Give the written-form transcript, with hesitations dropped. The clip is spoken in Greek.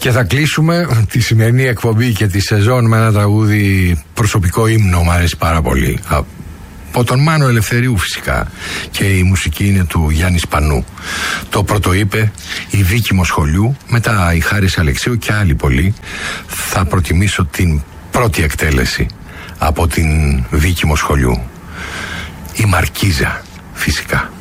Και θα κλείσουμε τη σημερινή εκπομπή και τη σεζόν με ένα τραγούδι προσωπικό ύμνο, μου αρέσει πάρα πολύ. Από τον Μάνο Ελευθερίου φυσικά. Και η μουσική είναι του Γιάννη Σπανού. Το πρώτο είπε η Βίκη Μοσχολιού, μετά η Χάρης Αλεξίου και άλλοι πολλοί. Θα προτιμήσω την πρώτη εκτέλεση από την Βίκη Μοσχολιού. Η Μαρκίζα φυσικά.